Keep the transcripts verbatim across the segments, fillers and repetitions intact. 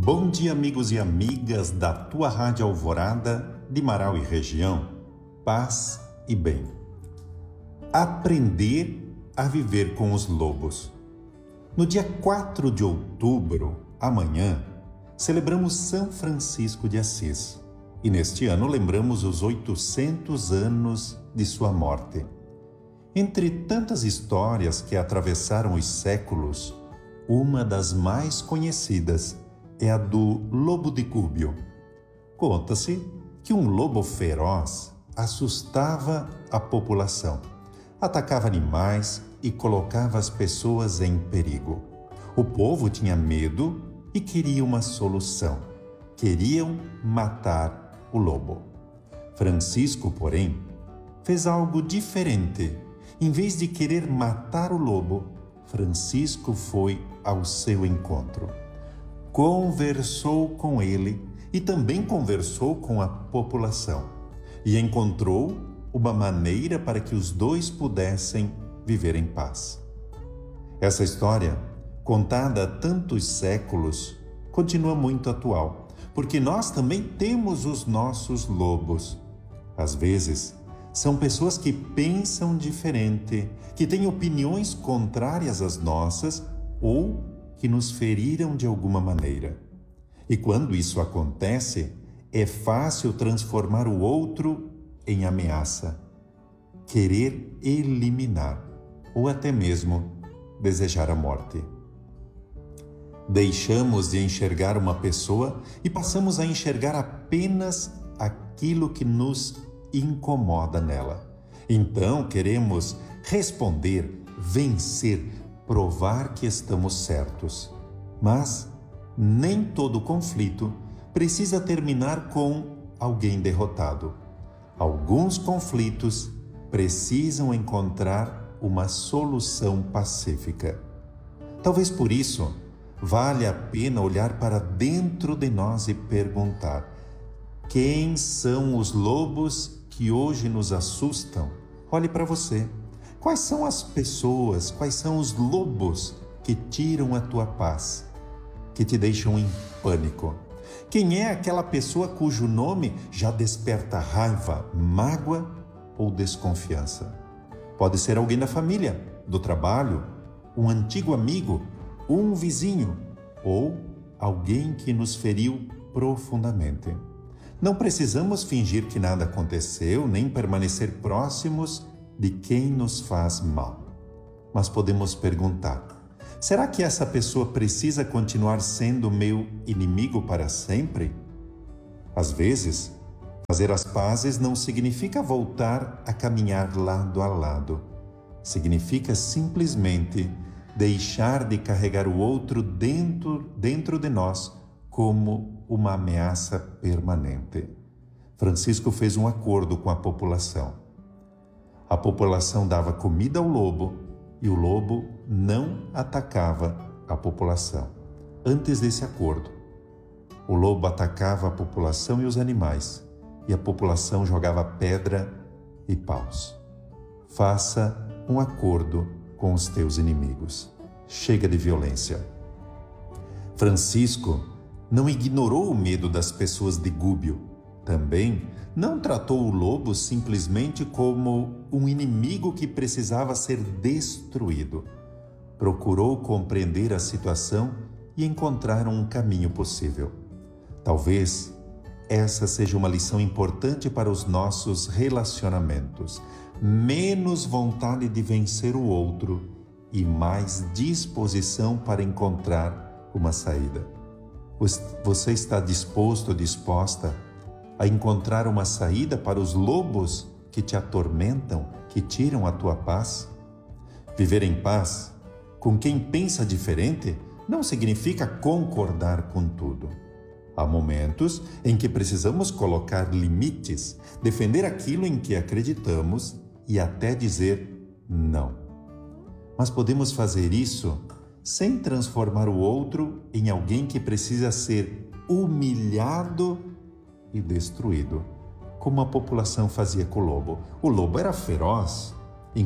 Bom dia, amigos e amigas da tua Rádio Alvorada, de Marau e região. Paz e bem. Aprender a viver com os lobos. No dia quatro de outubro, amanhã, celebramos São Francisco de Assis. E neste ano lembramos os oitocentos anos de sua morte. Entre tantas histórias que atravessaram os séculos, uma das mais conhecidas é a do lobo de Gúbio. Conta-se que um lobo feroz assustava a população, atacava animais e colocava as pessoas em perigo. O povo tinha medo e queria uma solução. Queriam matar o lobo. Francisco, porém, fez algo diferente. Em vez de querer matar o lobo, Francisco foi ao seu encontro. Conversou com ele e também conversou com a população e encontrou uma maneira para que os dois pudessem viver em paz. Essa história, contada há tantos séculos, continua muito atual, porque nós também temos os nossos lobos. Às vezes, são pessoas que pensam diferente, que têm opiniões contrárias às nossas ou que nos feriram de alguma maneira. E quando isso acontece, é fácil transformar o outro em ameaça, querer eliminar ou até mesmo desejar a morte. Deixamos de enxergar uma pessoa e passamos a enxergar apenas aquilo que nos incomoda nela. Então queremos responder, vencer, provar que estamos certos. Mas nem todo conflito precisa terminar com alguém derrotado. Alguns conflitos precisam encontrar uma solução pacífica. Talvez por isso vale a pena olhar para dentro de nós e perguntar: quem são os lobos que hoje nos assustam? Olhe para você. Quais são as pessoas, quais são os lobos que tiram a tua paz, que te deixam em pânico? Quem é aquela pessoa cujo nome já desperta raiva, mágoa ou desconfiança? Pode ser alguém da família, do trabalho, um antigo amigo, um vizinho ou alguém que nos feriu profundamente. Não precisamos fingir que nada aconteceu, nem permanecer próximos de quem nos faz mal. Mas podemos perguntar: será que essa pessoa precisa continuar sendo meu inimigo para sempre? Às vezes, fazer as pazes não significa voltar a caminhar lado a lado. Significa simplesmente deixar de carregar o outro dentro, dentro de nós como uma ameaça permanente. Francisco fez um acordo com a população. A população dava comida ao lobo e o lobo não atacava a população. Antes desse acordo, o lobo atacava a população e os animais, e a população jogava pedra e paus. Faça um acordo com os teus inimigos. Chega de violência. Francisco não ignorou o medo das pessoas de Gúbio. Também não tratou o lobo simplesmente como um inimigo que precisava ser destruído. Procurou compreender a situação e encontrar um caminho possível. Talvez essa seja uma lição importante para os nossos relacionamentos. Menos vontade de vencer o outro e mais disposição para encontrar uma saída. Você está disposto ou disposta a encontrar uma saída para os lobos que te atormentam, que tiram a tua paz? Viver em paz com quem pensa diferente não significa concordar com tudo. Há momentos em que precisamos colocar limites, defender aquilo em que acreditamos e até dizer não. Mas podemos fazer isso sem transformar o outro em alguém que precisa ser humilhado e destruído, como a população fazia com o lobo. O lobo era feroz,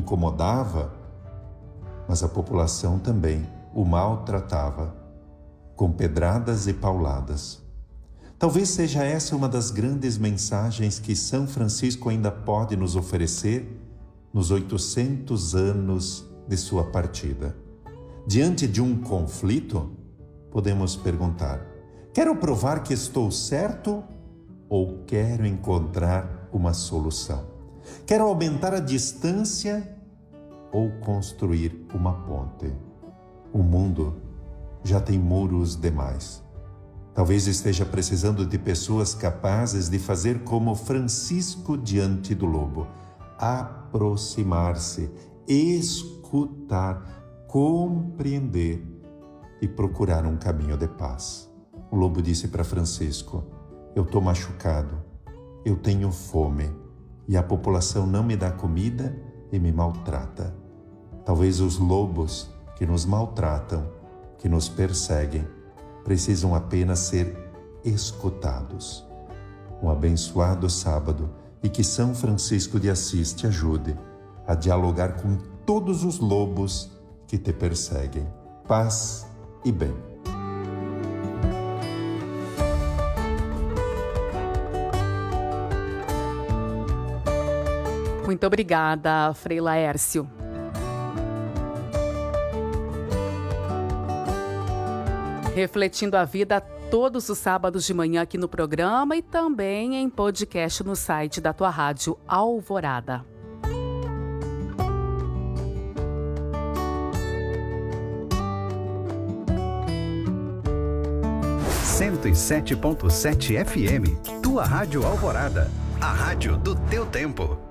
incomodava, mas a população também o maltratava, com pedradas e pauladas. Talvez seja essa uma das grandes mensagens que São Francisco ainda pode nos oferecer nos oitocentos anos de sua partida. Diante de um conflito, podemos perguntar: quero provar que estou certo ou quero encontrar uma solução? Quero aumentar a distância ou construir uma ponte? O mundo já tem muros demais. Talvez esteja precisando de pessoas capazes de fazer como Francisco diante do lobo: aproximar-se, escutar, compreender e procurar um caminho de paz. O lobo disse para Francisco: eu estou machucado, eu tenho fome e a população não me dá comida e me maltrata. Talvez os lobos que nos maltratam, que nos perseguem, precisam apenas ser escutados. Um abençoado sábado e que São Francisco de Assis te ajude a dialogar com todos os lobos que te perseguem. Paz e bem. Muito obrigada, Frei Laércio. Refletindo a vida todos os sábados de manhã aqui no programa e também em podcast no site da tua rádio Alvorada. cento e sete ponto sete F M, tua rádio Alvorada, a rádio do teu tempo.